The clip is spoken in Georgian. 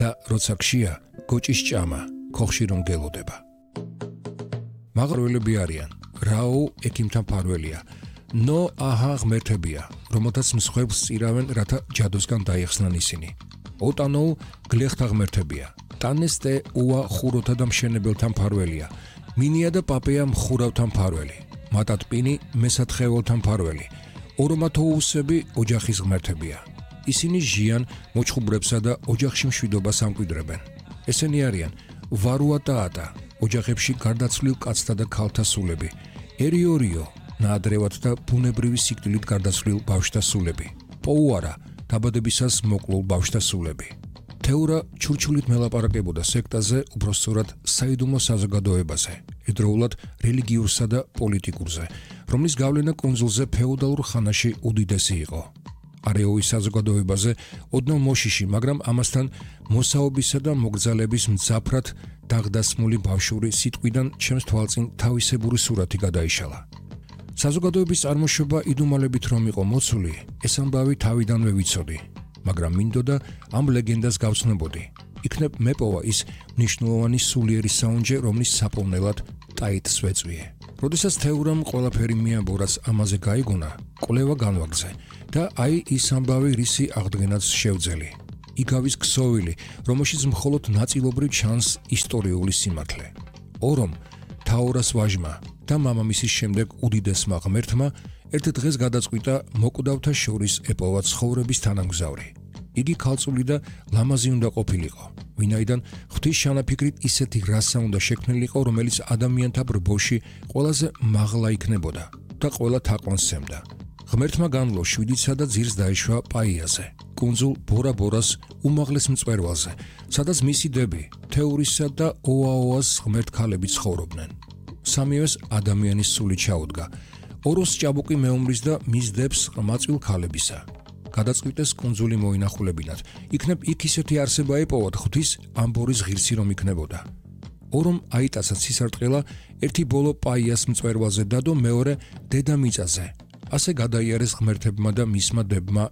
და როცა გშია, გოჭის ჭამა, ქოხში რომ გელოდება. მაღრველები არიან, რაო ექიმთან ფარველია, ნო აჰა ღმერთებია, რომელთაც მსხვერპლს წირავენ, რათა ჯადოსგან დაიხსნან ისინი. ოტანოუ გლეხთა ღმერთებია, ტანესტე უა ხუროთა და მშენებელთან ფარველია, მინია და პაპეა მხურავთან ფარველი, მატატპინი მესათხეველთან ფარველი, ორომათოუსები ოჯახის ღმერთებია. ისინი ჟიან მოჩხუბრებსა და ოჯახში მშვიდობას ამკვიდრებენ. ესენი არიან ვარუატაატა, ოჯახებში გარდაცვლილ კაცთა და ქალთა სულები,ერიორიო, ნაადრევად და ბუნებრივი სიკვდილით გარდაცვლილ ბავშვთა სულები, პოუარა, დაბადებისას მოკლულ ბავშვთა სულები. თეურა ჩურჩულით მელაპარაკებოდა სექტაზე, უბრალოდ საიდუმლო საზოგადოებაზე, ერთდროულად რელიგიურსა და პოლიტიკურზე, რომლის გავლენა კუნძულზე ფეოდალურ ხანაში უდიდესი იყო. არეოვის საზოგადოებაზე ოდნავ მოშიში, მაგრამ ამასთან მოსაობისა და მოგზალების მძაფრად დაღდასმული ბავშვური სიტყვიდან ჩემს თვალწინ თავისებური სურათი გადაიშალა. საზოგადოების წარმოშობა იდუმალებით რომ იყო მოცული, ეს ამბავი თავიდანვე ვიცოდი, მაგრამ მინდოდა ამ ლეგენდას გავცნობოდი. იქნებ მეპოვა ის მნიშვნელოვანი სულიერი საუნჯე, რომლის საპოვნელად ტაიტს ვეწვიე. როდესაც თეურამ ყველაფერი მიამბო, რაც ამაზე გაიგონა, კვლევა განვაგრძე და აი ის ამბავი, რისი აღდგენაც შევძელი. იგავის ქსოვილი, რომელშიც მხოლოდ ნაწილობრივ ჩანს ისტორიული სიმართლე. ორომ, თაურას ვაჟმა და მამამისის შემდეგ უდიდესმა ღმერთმა ერთ დღეს გადაწყვიტა მოკვდავთა შორის ეპოვა ცხოვრების თანამგზავრი. იგი ქალწული და ლამაზი უნდა ყოფილიყო, ვინაიდან ღვთის ჩანაფიქრით ისეთი რასა უნდა შექმნილიყო, რომელიც ადამიანთა ბრბოში ყველაზე მაღლა იქნებოდა და ყველა თაყვანს სცემდა. ღმერთმა განვლო შვიდიცა და ძირს დაიშვა პაიაზე, კუნძულ ბორა-ბორას უმაღლეს მწვერვალზე, სადაც მისი დები, თეურისა და ოაოას ღმერთ ქალები ცხოვრობდნენ. სამივეს ადამიანის სული ჩაუდგა, ოროს ჭაბუკი მეომრის და მის დებს ყმაწვილ ქალებისა. გადაწყვიტეს კუნძული მოინახულებინათ, იქნებ იქ ისეთი არსება ეპოვათ ღვთის ამბორის ღირსი რომ იქნებოდა. ორომ აიტაცა ცისარტყელა, ერთი ბოლო პაიას მწვერვალზე დადო, მეორე დედამიწაზე. ასე გადაიარეს ღმერთებმა და მისმა დებმა